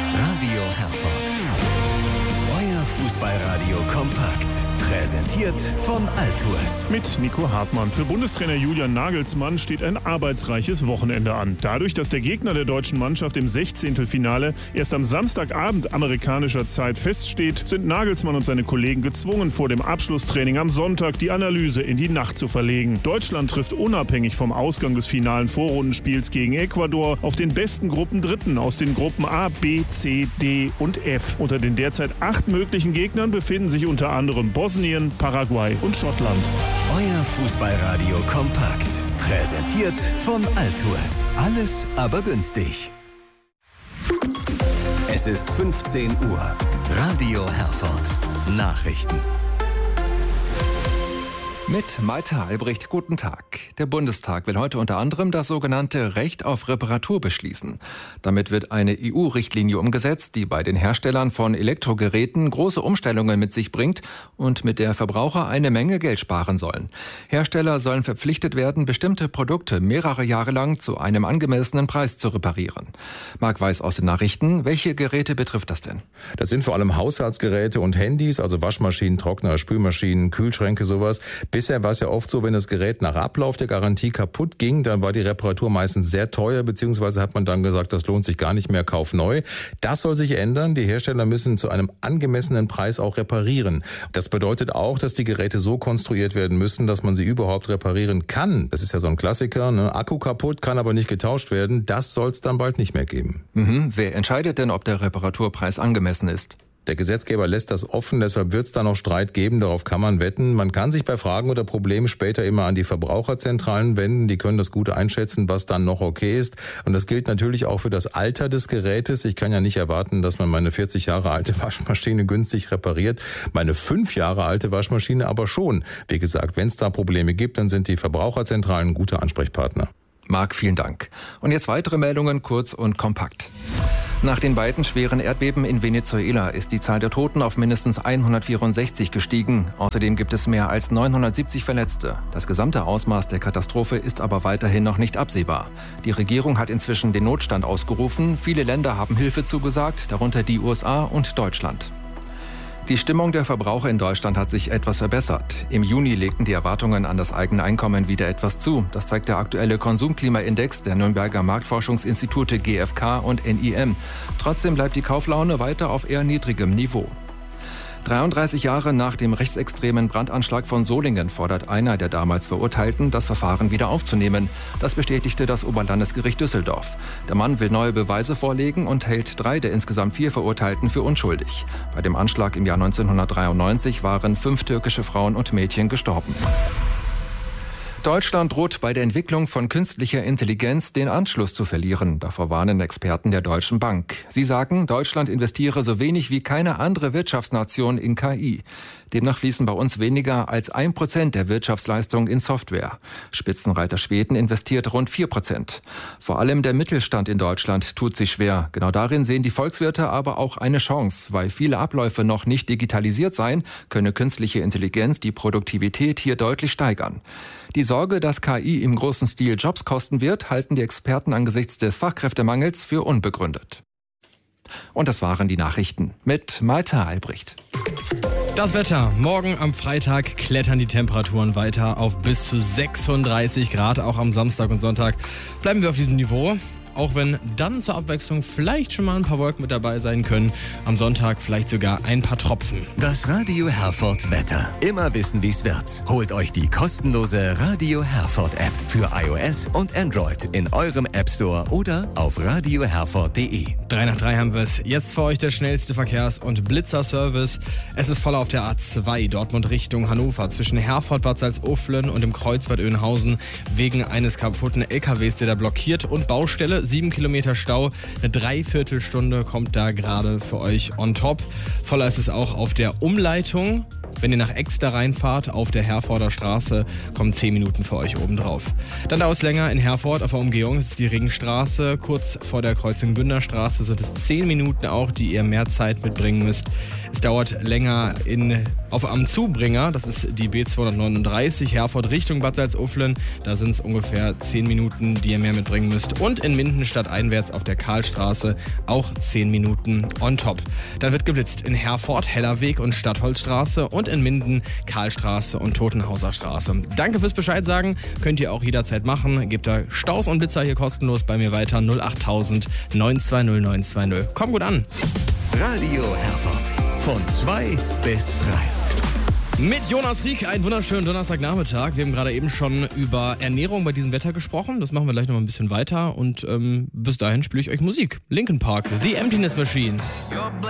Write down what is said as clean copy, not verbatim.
Radio Herford. Euer Fußballradio kompakt. Präsentiert von Altours. Mit Nico Hartmann. Für Bundestrainer Julian Nagelsmann steht ein arbeitsreiches Wochenende an. Dadurch, dass der Gegner der deutschen Mannschaft im 16. Finale erst am Samstagabend amerikanischer Zeit feststeht, sind Nagelsmann und seine Kollegen gezwungen, vor dem Abschlusstraining am Sonntag die Analyse in die Nacht zu verlegen. Deutschland trifft unabhängig vom Ausgang des finalen Vorrundenspiels gegen Ecuador auf den besten Gruppendritten aus den Gruppen A, B, C, D und F. Unter den derzeit 8 möglichen Gegnern befinden sich unter anderem Bosnien, Paraguay und Schottland. Euer Fußballradio kompakt. Präsentiert von Altours. Alles aber günstig. Es ist 15 Uhr. Radio Herford. Nachrichten. Mit Malte Albrecht, guten Tag. Der Bundestag will heute unter anderem das sogenannte Recht auf Reparatur beschließen. Damit wird eine EU-Richtlinie umgesetzt, die bei den Herstellern von Elektrogeräten große Umstellungen mit sich bringt und mit der Verbraucher eine Menge Geld sparen sollen. Hersteller sollen verpflichtet werden, bestimmte Produkte mehrere Jahre lang zu einem angemessenen Preis zu reparieren. Marc Weiß aus den Nachrichten. Welche Geräte betrifft das denn? Das sind vor allem Haushaltsgeräte und Handys, also Waschmaschinen, Trockner, Spülmaschinen, Kühlschränke, sowas. Bisher war es ja oft so, wenn das Gerät nach Ablauf der Garantie kaputt ging, dann war die Reparatur meistens sehr teuer, beziehungsweise hat man dann gesagt, das lohnt sich gar nicht mehr, kauf neu. Das soll sich ändern. Die Hersteller müssen zu einem angemessenen Preis auch reparieren. Das bedeutet auch, dass die Geräte so konstruiert werden müssen, dass man sie überhaupt reparieren kann. Das ist ja so ein Klassiker, ne? Akku kaputt, kann aber nicht getauscht werden. Das soll es dann bald nicht mehr geben. Wer entscheidet denn, ob der Reparaturpreis angemessen ist? Der Gesetzgeber lässt das offen, deshalb wird es da noch Streit geben, darauf kann man wetten. Man kann sich bei Fragen oder Problemen später immer an die Verbraucherzentralen wenden, die können das gut einschätzen, was dann noch okay ist. Und das gilt natürlich auch für das Alter des Gerätes. Ich kann ja nicht erwarten, dass man meine 40 Jahre alte Waschmaschine günstig repariert, meine 5 Jahre alte Waschmaschine aber schon. Wie gesagt, wenn es da Probleme gibt, dann sind die Verbraucherzentralen gute Ansprechpartner. Marc, vielen Dank. Und jetzt weitere Meldungen, kurz und kompakt. Nach den beiden schweren Erdbeben in Venezuela ist die Zahl der Toten auf mindestens 164 gestiegen. Außerdem gibt es mehr als 970 Verletzte. Das gesamte Ausmaß der Katastrophe ist aber weiterhin noch nicht absehbar. Die Regierung hat inzwischen den Notstand ausgerufen. Viele Länder haben Hilfe zugesagt, darunter die USA und Deutschland. Die Stimmung der Verbraucher in Deutschland hat sich etwas verbessert. Im Juni legten die Erwartungen an das eigene Einkommen wieder etwas zu. Das zeigt der aktuelle Konsumklimaindex der Nürnberger Marktforschungsinstitute GfK und NIM. Trotzdem bleibt die Kauflaune weiter auf eher niedrigem Niveau. 33 Jahre nach dem rechtsextremen Brandanschlag von Solingen fordert einer der damals Verurteilten, das Verfahren wieder aufzunehmen. Das bestätigte das Oberlandesgericht Düsseldorf. Der Mann will neue Beweise vorlegen und hält 3 der insgesamt 4 Verurteilten für unschuldig. Bei dem Anschlag im Jahr 1993 waren 5 türkische Frauen und Mädchen gestorben. Deutschland droht bei der Entwicklung von künstlicher Intelligenz den Anschluss zu verlieren. Davor warnen Experten der Deutschen Bank. Sie sagen, Deutschland investiere so wenig wie keine andere Wirtschaftsnation in KI. Demnach fließen bei uns weniger als 1% der Wirtschaftsleistung in Software. Spitzenreiter Schweden investiert rund 4%. Vor allem der Mittelstand in Deutschland tut sich schwer. Genau darin sehen die Volkswirte aber auch eine Chance. Weil viele Abläufe noch nicht digitalisiert seien, könne künstliche Intelligenz die Produktivität hier deutlich steigern. Die Sorge, dass KI im großen Stil Jobs kosten wird, halten die Experten angesichts des Fachkräftemangels für unbegründet. Und das waren die Nachrichten mit Malte Albrecht. Das Wetter. Morgen am Freitag klettern die Temperaturen weiter auf bis zu 36 Grad. Auch am Samstag und Sonntag bleiben wir auf diesem Niveau. Auch wenn dann zur Abwechslung vielleicht schon mal ein paar Wolken mit dabei sein können. Am Sonntag vielleicht sogar ein paar Tropfen. Das Radio Herford Wetter. Immer wissen, wie es wird. Holt euch die kostenlose Radio Herford App für iOS und Android in eurem App Store oder auf radioherford.de. 3 nach 3 haben wir es. Jetzt für euch der schnellste Verkehrs- und Blitzerservice. Es ist voll auf der A2 Dortmund Richtung Hannover zwischen Herford, Bad Salzuflen und dem Kreuzbad Oeynhausen wegen eines kaputten LKWs, der da blockiert, und Baustelle. 7 Kilometer Stau, eine Dreiviertelstunde kommt da gerade für euch on top. Voller ist es auch auf der Umleitung Wenn ihr nach Exter reinfahrt, auf der Herforder Straße, kommen 10 Minuten für euch oben drauf. Dann dauert es länger in Herford auf der Umgehung, das ist die Ringstraße. Kurz vor der Kreuzung Bünderstraße sind es 10 Minuten auch, die ihr mehr Zeit mitbringen müsst. Es dauert länger am Zubringer, das ist die B239, Herford Richtung Bad Salzuflen. Da sind es ungefähr 10 Minuten, die ihr mehr mitbringen müsst. Und in Minden stadteinwärts auf der Karlstraße auch 10 Minuten on top. Dann wird geblitzt in Herford, Hellerweg und Stadtholzstraße und in Minden Karlstraße und Totenhauser Straße. Danke fürs Bescheid sagen, könnt ihr auch jederzeit machen. Gebt da Staus und Blitzer hier kostenlos bei mir weiter 08000 920 920. Komm gut an. Radio Herford. Von 2 bis frei. Mit Jonas Rieck, einen wunderschönen Donnerstagnachmittag. Wir haben gerade eben schon über Ernährung bei diesem Wetter gesprochen. Das machen wir gleich noch mal ein bisschen weiter. Und bis dahin spiele ich euch Musik. Linkin Park, The Emptiness Machine.